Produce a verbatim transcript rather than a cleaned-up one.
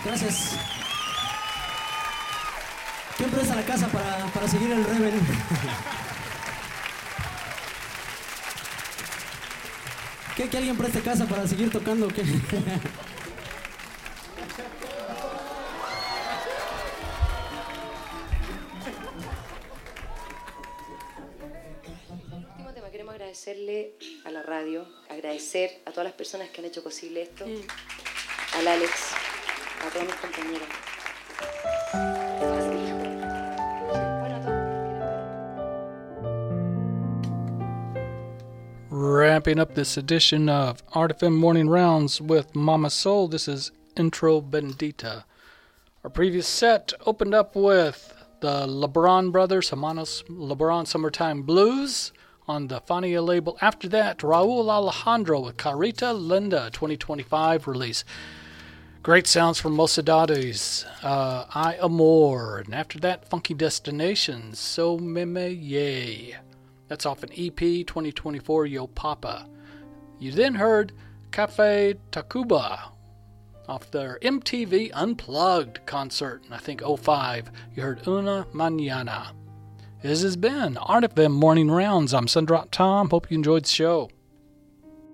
Gracias. ¿Quién presta la casa para, para seguir el Reven? ¿Qué, que alguien preste casa para seguir tocando? ¿Qué? Último tema, queremos agradecerle a la radio, agradecer a todas las personas que han hecho posible esto, mm. al Alex, a todos mis compañeros. Wrapping up this edition of Art F M Morning Rounds with Mama Soul, this is Intro Bendita. Our previous set opened up with the LeBron Brothers, Hermanos LeBron Summertime Blues on the Fania label. After that, Raul Alejandro with Carita Linda, twenty twenty-five release. Great sounds from Mocedades, uh, I Amor. And after that, Funky Destinations, So Meme Yay. That's off an E P twenty twenty-four, Yo Papa. You then heard Cafe Tacuba off their M T V Unplugged concert in, I think, oh five. You heard Una Mañana. This has been Art F M Morning Rounds. I'm Sundrock Tom. Hope you enjoyed the show.